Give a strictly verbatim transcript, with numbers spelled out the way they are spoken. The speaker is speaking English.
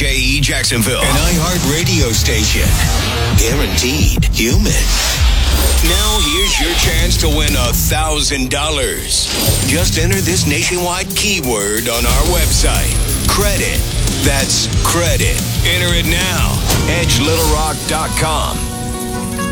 J E Jacksonville, an iHeart radio station. Guaranteed human. Now here's your chance to win a thousand dollars. Just enter this nationwide keyword on our website. Credit. That's credit. Enter it now. edge little rock dot com.